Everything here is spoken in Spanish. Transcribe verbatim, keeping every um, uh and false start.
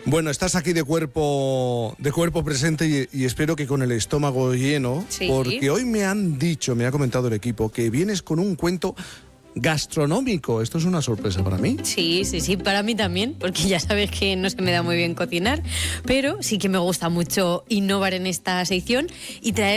Bueno, estás aquí de cuerpo de cuerpo presente y, y espero que con el estómago lleno, sí. porque hoy me han dicho, me ha comentado el equipo, que vienes con un cuento gastronómico. Esto es una sorpresa para mí. Sí, sí, sí, para mí también, porque ya sabes que no se me da muy bien cocinar, pero sí que me gusta mucho innovar en esta sección y traer